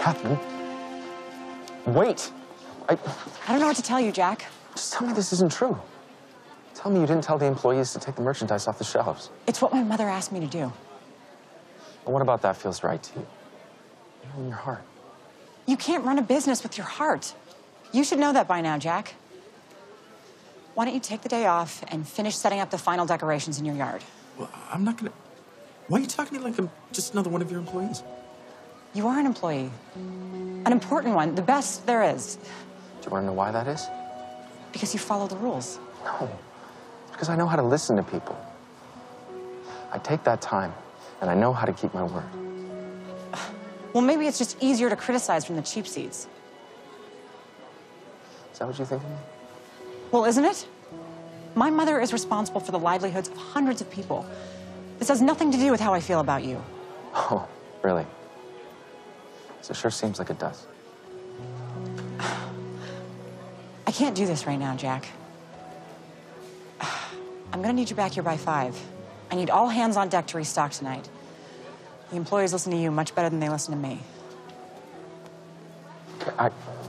Catherine, wait. I don't know what to tell you, Jack. Just tell me this isn't true. Tell me you didn't tell the employees to take the merchandise off the shelves. It's what my mother asked me to do. And what about that feels right to you? In your heart. You can't run a business with your heart. You should know that by now, Jack. Why don't you take the day off and finish setting up the final decorations in your yard? Well, I'm not gonna... Why are you talking to me like I'm just another one of your employees? You are an employee. An important one, the best there is. Do you want to know why that is? Because you follow the rules. No. It's because I know how to listen to people. I take that time, and I know how to keep my word. Well, maybe it's just easier to criticize from the cheap seats. Is that what you think of me? Well, isn't it? My mother is responsible for the livelihoods of hundreds of people. This has nothing to do with how I feel about you. Oh, really? So it sure seems like it does. I can't do this right now, Jack. I'm gonna need you back here by 5. I need all hands on deck to restock tonight. The employees listen to you much better than they listen to me. I